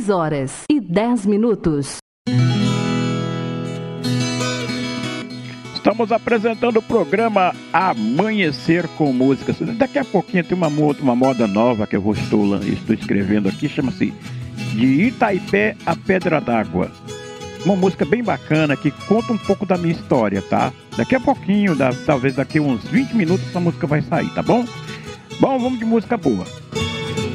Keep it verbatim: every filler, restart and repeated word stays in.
dez horas e dez minutos. Estamos apresentando o programa Amanhecer com Música. Daqui a pouquinho tem uma, uma moda nova que eu vou, estou, estou escrevendo aqui, chama-se De Itaipé a Pedra d'Água. Uma música bem bacana que conta um pouco da minha história, tá? Daqui a pouquinho, da, talvez daqui a uns vinte minutos, essa música vai sair, tá bom? Bom, vamos de música boa.